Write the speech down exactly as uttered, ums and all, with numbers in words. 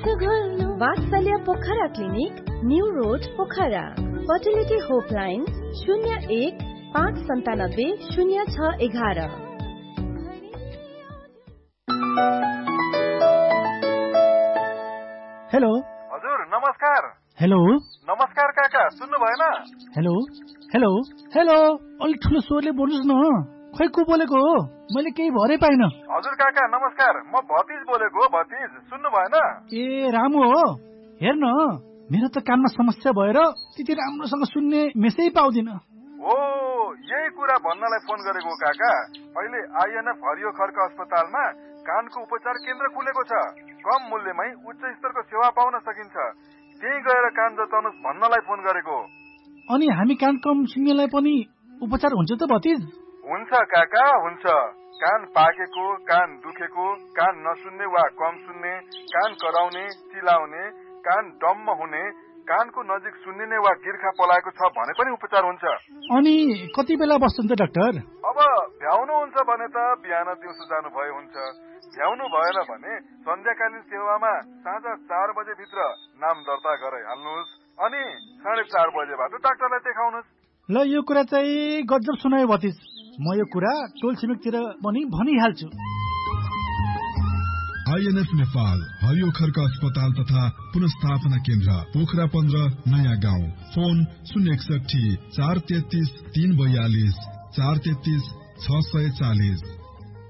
वात्सल्य Pokhara clinic, new road Pokhara. Fertility hope line शून्य एक पाँच सन्तानब्बे शून्य छ एघार। हेलो हजुर नमस्कार। हेलो नमस्कार काका, सुन्नु भएन? हेलो हेलो हेलो अलि ठुलो स्वरले बोल्नुस् न। खै को बोलेको हो? मैले केही भरै पाइन। हजुर काका नमस्कार, म भतिज बोलेको हो। भतिज सुन्नु भएन? ए रामु हो। हेर्न मेरो त कानमा समस्या भएर त्यति राम्रोसँग सुन्ने मेसै पाउँदिन। ओ यही कुरा भन्नलाई फोन गरेको काका। अहिले आइएनएफ हरियो खर्क अस्पतालमा कानको उपचार केन्द्र खुलेको छ। कम मूल्यमै उच्च स्तरको सेवा पाउन सकिन्छ। त्यही गएर कान जताउनुस् भन्नलाई फोन गरेको। अनि हामी कान कम सुन्नेलाई पनि उपचार हुन्छ त भतिज? हुन्छ काका हुन्छ। कान पाकेको, कान दुखेको, कान नसुन्ने वा कम सुन्ने, कान कराउने, चिलाउने, कान डम्म हुने, कानको नजिक सुन्निने वा गिर्खा पलाएको छ भने पनि उपचार हुन्छ। अनि कति बेला बस्छन् त डाक्टर? अब भ्याउनु हुन्छ भने त बिहान दिउँसो जानु भए हुन्छ। भ्याउनु भएन भने सन्ध्याकालीन सेवामा साँझ चार बजे भित्र नाम दर्ता गराइहाल्नुहोस्। अनि साढे चार बजेबाट डाक्टरलाई देखाउनुहोस्। ल यो कुरा चाहिँ गजब सुनायो भतिज। म यो कुरा टोल छिमेकतिर पनि भनिहाल्छु। आइएनएफ नेपाल हरियो खर्क अस्पताल तथा पुनस्थापना केन्द्र पोखरा पन्ध्र नयाँ गाउँ। फोन शून्य एकसठी चार तेत्तीस तीन बयालीस चार तेत्तीस छ सय चालीस।